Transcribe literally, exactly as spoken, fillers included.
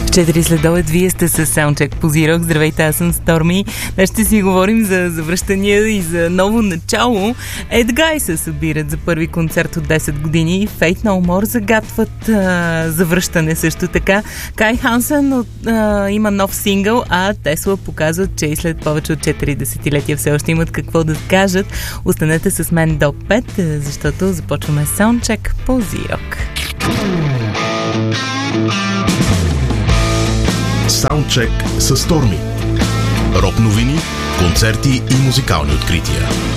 четири следобед, вие сте с Саундчек по Зирок. Здравейте, аз съм Сторми. Днес ще си говорим за завръщания и за ново начало. Ed Guy се събират за първи концерт от десет години. Faith No More загатват а, завръщане също така. Кай Хансен от, а, има нов сингъл, а Тесла показват, че и след повече от четири десетилетия все още имат какво да кажат. Останете с мен до пет, защото започваме Саундчек по Зирок. Саундчек с Сторми. Рок новини, концерти и музикални открития.